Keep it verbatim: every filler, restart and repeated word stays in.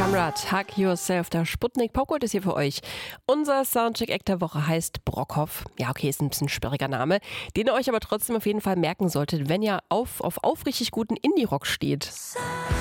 Kamrat, Hug Yourself, der Sputnik Popgold ist hier für euch. Unser Soundcheck-Act der Woche heißt Brockhoff. Ja, okay, ist ein bisschen sperriger Name, den ihr euch aber trotzdem auf jeden Fall merken solltet, wenn ihr auf, auf aufrichtig guten Indie-Rock steht.